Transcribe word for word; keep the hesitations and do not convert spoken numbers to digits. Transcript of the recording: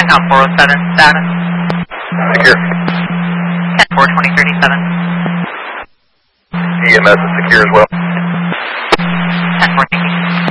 CENTCOM four oh seven, status. Secure. ten four twenty thirty-seven. E M S is secure as well.